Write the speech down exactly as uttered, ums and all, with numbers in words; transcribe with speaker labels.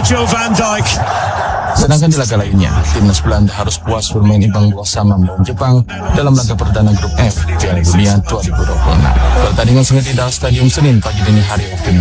Speaker 1: Virgil van Dijk.
Speaker 2: Sedangkan di laga lainnya, timnas Belanda harus puas bermain imbang dua sama melawan Jepang dalam laga perdana grup F Piala Dunia dua ribu dua puluh enam. Pertandingan sengit di Dallas Stadium Senin pagi dini hari waktu